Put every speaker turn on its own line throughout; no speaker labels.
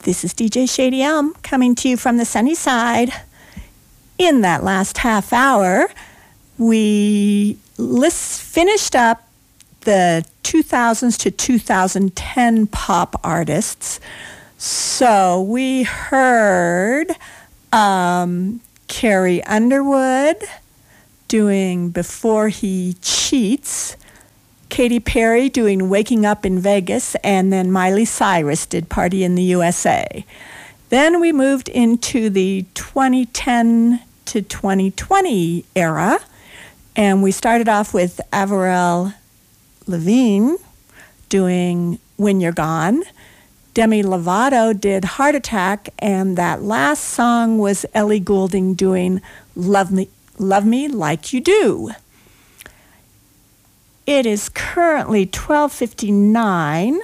This is DJ Shady Elm coming to you from the sunny side. In that last half hour, we finished up the 2000s to 2010 pop artists. So we heard Carrie Underwood doing Before He Cheats, Katy Perry doing Waking Up in Vegas, and then Miley Cyrus did Party in the USA. Then we moved into the 2010 to 2020 era, and we started off with Avril Lavigne doing When You're Gone. Demi Lovato did Heart Attack, and that last song was Ellie Goulding doing Love Me Like You Do. It is currently 12:59.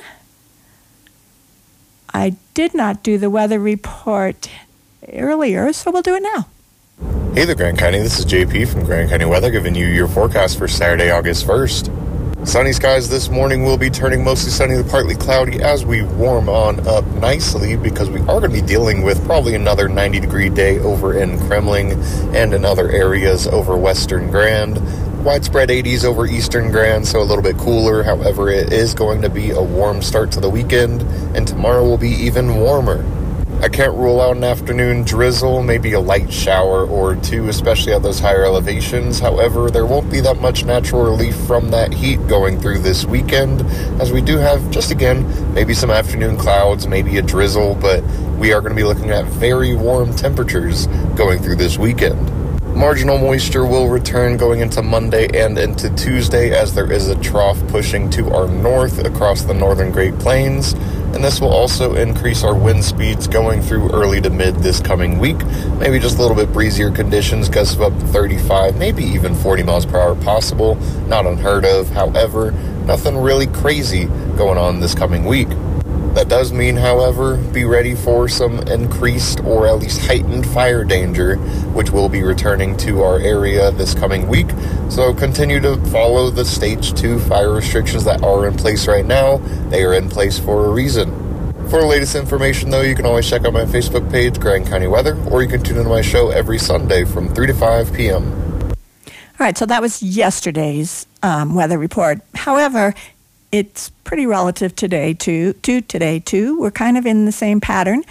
I did not do the weather report earlier, so we'll do it now.
Hey there, Grand County. This is JP from Grand County Weather, giving you your forecast for Saturday, August 1st. Sunny skies this morning will be turning mostly sunny to partly cloudy as we warm on up nicely, because we are going to be dealing with probably another 90-degree day over in Kremling and in other areas over Western Grand. Widespread 80s over Eastern Grand, so a little bit cooler. However, it is going to be a warm start to the weekend, and tomorrow will be even warmer. I can't rule out an afternoon drizzle, maybe a light shower or two, especially at those higher elevations. However, there won't be that much natural relief from that heat going through this weekend, as we do have, just again, maybe some afternoon clouds, maybe a drizzle, but we are going to be looking at very warm temperatures going through this weekend. Marginal moisture will return going into Monday and into Tuesday, as there is a trough pushing to our north across the northern Great Plains, and this will also increase our wind speeds going through early to mid this coming week. Maybe just a little bit breezier conditions, gusts of up to 35, maybe even 40 miles per hour possible. Not unheard of. However, nothing really crazy going on this coming week. That does mean, however, be ready for some increased or at least heightened fire danger, which will be returning to our area this coming week. So continue to follow the Stage 2 fire restrictions that are in place right now. They are in place for a reason. For the latest information, though, you can always check out my Facebook page, Grand County Weather, or you can tune into my show every Sunday from 3 to 5 p.m.
All right, so that was yesterday's weather report. However, it's pretty relative today to today, too. We're kind of in the same pattern.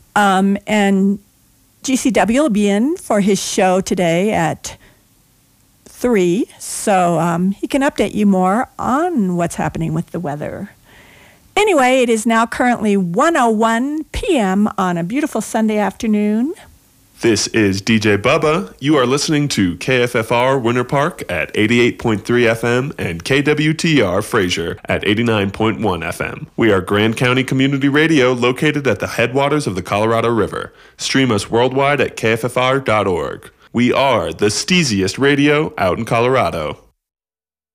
And GCW will be in for his show today at 3. So he can update you more on what's happening with the weather. Anyway, it is now currently 1:01 p.m. on a beautiful Sunday afternoon.
This is DJ Bubba. You are listening to KFFR Winter Park at 88.3 FM and KWTR Fraser at 89.1 FM. We are Grand County Community Radio located at the headwaters of the Colorado River. Stream us worldwide at kffr.org. We are the steeziest radio out in Colorado.